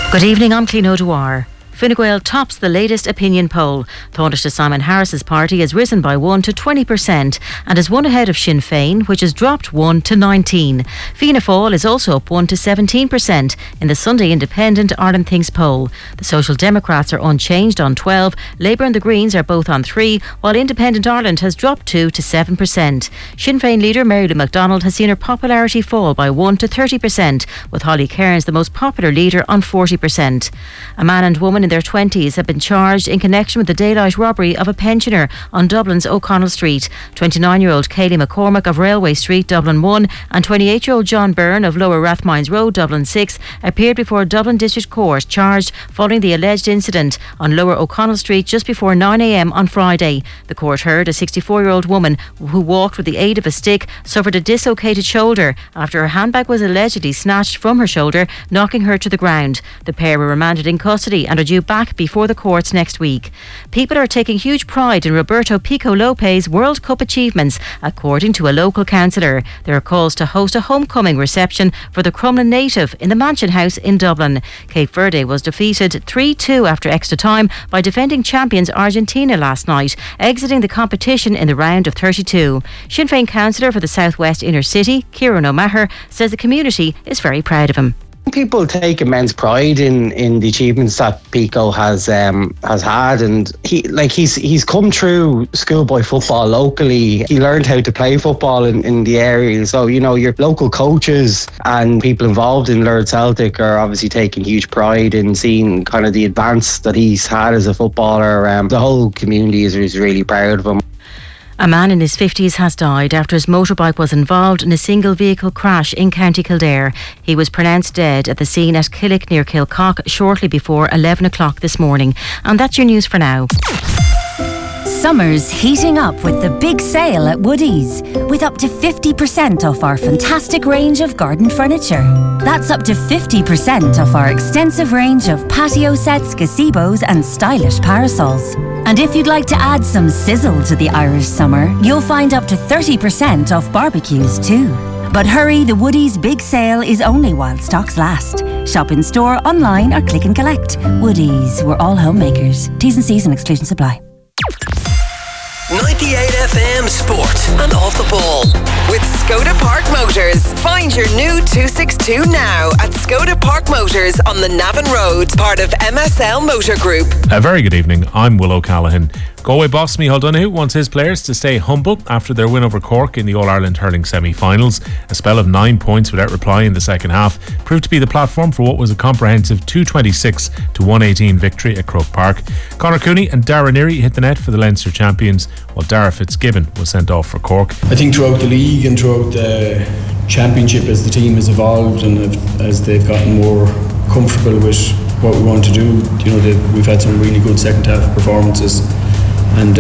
Good evening, I'm Clean O'Dwyer. Fine Gael tops the latest opinion poll. Taoiseach Simon Harris's party has risen by 1 to 20% and is one ahead of Sinn Féin, which has dropped 1 to 19. Fianna Fáil is also up 1 to 17% in the Sunday Independent Ireland Thinks poll. The Social Democrats are unchanged on 12, Labour and the Greens are both on 3, while Independent Ireland has dropped 2 to 7%. Sinn Féin leader Mary Lou McDonald has seen her popularity fall by 1 to 30%, with Holly Cairns the most popular leader on 40%. A man and woman in their 20s have been charged in connection with the daylight robbery of a pensioner on Dublin's O'Connell Street. 29-year-old Kaylee McCormack of Railway Street, Dublin 1 and 28-year-old John Byrne of Lower Rathmines Road, Dublin 6 appeared before Dublin District Court charged following the alleged incident on Lower O'Connell Street just before 9 a.m. on Friday. The court heard a 64-year-old woman who walked with the aid of a stick suffered a dislocated shoulder after her handbag was allegedly snatched from her shoulder, knocking her to the ground. The pair were remanded in custody and are due back before the courts next week. People are taking huge pride in Roberto Pico Lopez's World Cup achievements, according to a local councillor. There are calls to host a homecoming reception for the Crumlin native in the Mansion House in Dublin. Cape Verde was defeated 3-2 after extra time by defending champions Argentina last night, exiting the competition in the round of 32. Sinn Féin councillor for the South West Inner City, Kieran O'Maher, says the community is very proud of him. People take immense pride in the achievements that Pico has had, and he's come through schoolboy football locally. He learned how to play football in the area. So your local coaches and people involved in Lord Celtic are obviously taking huge pride in seeing kind of the advance that he's had as a footballer. The whole community is really proud of him. A man in his 50s has died after his motorbike was involved in a single vehicle crash in County Kildare. He was pronounced dead at the scene at Killick near Kilcock shortly before 11 o'clock this morning. And that's your news for now. Summer's heating up with the big sale at Woodies, with up to 50% off our fantastic range of garden furniture. That's up to 50% off our extensive range of patio sets, gazebos and stylish parasols. And if you'd like to add some sizzle to the Irish summer, you'll find up to 30% off barbecues too. But hurry, the Woodies big sale is only while stocks last. Shop in store, online or click and collect. Woodies, we're all homemakers. T's and C's and exclusions apply. 98 FM Sport and Off the Ball with Skoda Park Motors. Find your new 262 now at Skoda Park Motors on the Navan Road, part of MSL Motor Group. A very good evening. I'm Will O'Callaghan. Galway boss Micheál Donoghue wants his players to stay humble after their win over Cork in the All-Ireland hurling semi-finals. A spell of 9 points without reply in the second half proved to be the platform for what was a comprehensive 226 to 118 victory at Croke Park. Conor Cooney and Dara Neary hit the net for the Leinster champions, while Dara Fitzgibbon was sent off for Cork. I think throughout the league and throughout the championship, as the team has evolved and as they've gotten more comfortable with what we want to do, we've had some really good second half performances. And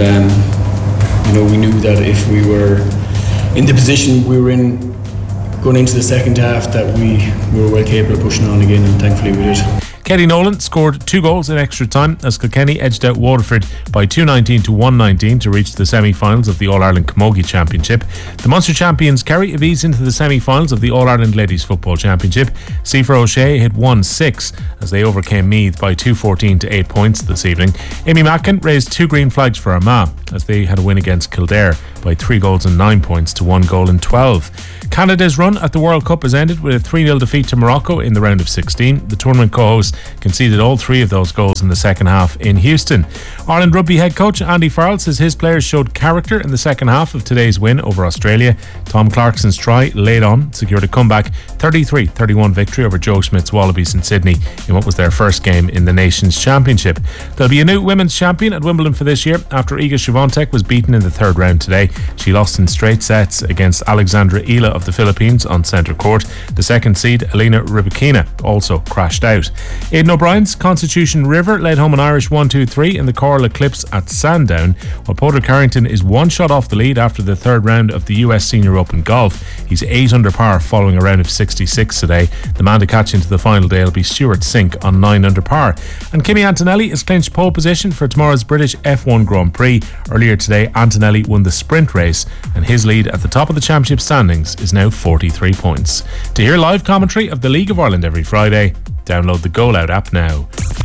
we knew that if we were in the position we were in going into the second half, that we were well capable of pushing on again, and thankfully we did. Katie Nolan scored 2 goals in extra time as Kilkenny edged out Waterford by 219 to 119 to reach the semi-finals of the All-Ireland Camogie Championship. The Munster champions Kerry have eased into the semi-finals of the All-Ireland Ladies Football Championship. Siofra O'Shea hit 1-6 as they overcame Meath by 214 to 8 points this evening. Amy Mackin raised 2 green flags for Armagh as they had a win against Kildare by 3 goals and 9 points to 1 goal and 12. Canada's run at the World Cup has ended with a 3-0 defeat to Morocco in the round of 16. The tournament co-hosts conceded all 3 of those goals in the second half in Houston. Ireland rugby head coach Andy Farrell says his players showed character in the second half of today's win over Australia. Tom Clarkson's try, late on, secured a comeback 33-31 victory over Joe Schmidt's Wallabies in Sydney in what was their first game in the Nations Championship. There'll be a new women's champion at Wimbledon for this year after Iga Swiatek was beaten in the third round today. She lost in straight sets against Alexandra Ila of the Philippines on centre court. The second seed, Elena Rybakina, also crashed out. Aidan O'Brien's Constitution River led home an Irish 1-2-3 in the Coral Eclipse at Sandown, while Porter Carrington is 1 shot off the lead after the third round of the US Senior Open Golf. He's 8 under par following a round of 66 today. The man to catch into the final day will be Stuart Sink on 9 under par. And Kimi Antonelli has clinched pole position for tomorrow's British F1 Grand Prix. Earlier today, Antonelli won the sprint race, and his lead at the top of the championship standings is now 43 points. To hear live commentary of the League of Ireland every Friday, Download the Go Loud app now.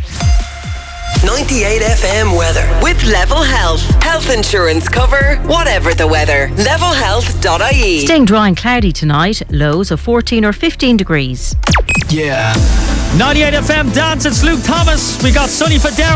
98 FM weather with Level Health. Health insurance cover, whatever the weather. Levelhealth.ie. Staying dry and cloudy tonight. Lows of 14 or 15 degrees. Yeah. 98 FM dance. It's Luke Thomas. We got Sonny Fodera.